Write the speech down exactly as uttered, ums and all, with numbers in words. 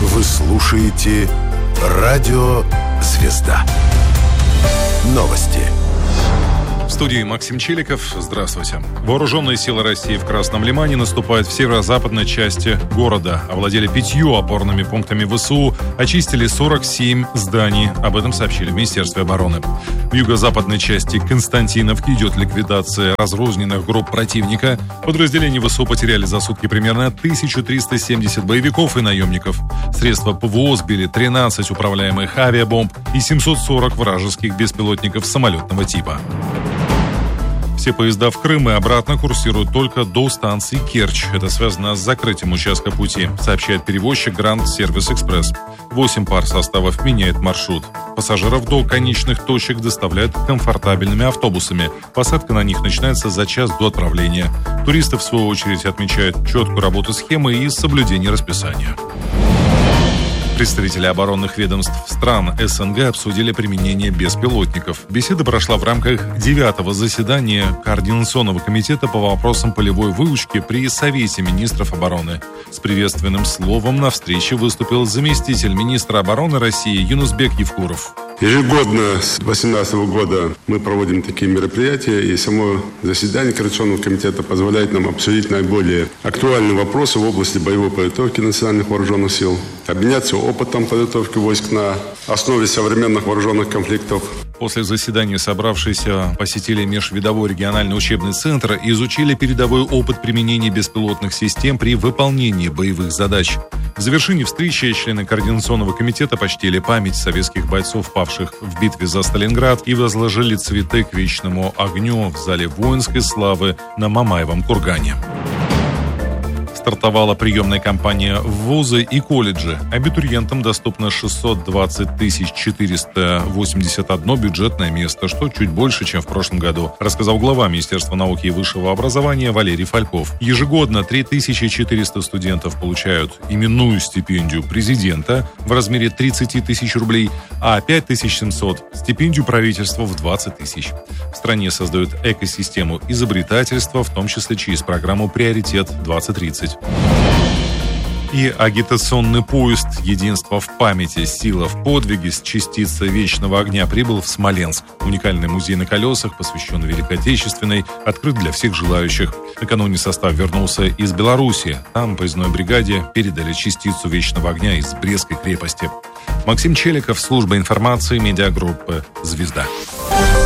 Вы слушаете Радио «Звезда». Новости. В студии Максим Челиков. Здравствуйте. Вооруженные силы России в Красном Лимане наступают в северо-западной части города. Овладели пятью опорными пунктами ВСУ, очистили сорок семь зданий. Об этом сообщили в Министерстве обороны. В юго-западной части Константиновки идет ликвидация разрозненных групп противника. Подразделения ВСУ потеряли за сутки примерно тысячу триста семьдесят боевиков и наемников. Средства ПВО сбили тринадцать управляемых авиабомб и семьсот сорок вражеских беспилотников самолетного типа. Все поезда в Крым и обратно курсируют только до станции Керчь. Это связано с закрытием участка пути, сообщает перевозчик Гранд Сервис Экспресс. Восемь пар составов меняет маршрут. Пассажиров до конечных точек доставляют комфортабельными автобусами. Посадка на них начинается за час до отправления. Туристы, в свою очередь, отмечают четкую работу схемы и соблюдение расписания. Представители оборонных ведомств стран СНГ обсудили применение беспилотников. Беседа прошла в рамках девятого заседания Координационного комитета по вопросам полевой выучки при Совете министров обороны. С приветственным словом на встрече выступил заместитель министра обороны России Юнусбек Евкуров. Ежегодно с две тысячи восемнадцатого года мы проводим такие мероприятия, и само заседание Координационного комитета позволяет нам обсудить наиболее актуальные вопросы в области боевой подготовки национальных вооруженных сил, обменяться опытом подготовки войск на основе современных вооруженных конфликтов. После заседания собравшиеся посетили межвидовой региональный учебный центр и изучили передовой опыт применения беспилотных систем при выполнении боевых задач. В завершении встречи члены Координационного комитета почтили память советских бойцов, павших в битве за Сталинград, и возложили цветы к вечному огню в зале воинской славы на Мамаевом кургане. Стартовала приемная кампания в вузы и колледжи. Абитуриентам доступно шестьсот двадцать тысяч четыреста восемьдесят одно бюджетное место, что чуть больше, чем в прошлом году, рассказал глава Министерства науки и высшего образования Валерий Фальков. Ежегодно три тысячи четыреста студентов получают именную стипендию президента в размере тридцать тысяч рублей, а пять тысяч семьсот – стипендию правительства в двадцать тысяч. В стране создают экосистему изобретательства, в том числе через программу «Приоритет-двадцать тридцать». И агитационный поезд «Единство в памяти. Сила в подвиге» с частицей вечного огня прибыл в Смоленск. Уникальный музей на колесах, посвященный Великой Отечественной, открыт для всех желающих. Накануне состав вернулся из Беларуси. Там поездной бригаде передали частицу вечного огня из Брестской крепости. Максим Челиков, служба информации медиагруппы «Звезда».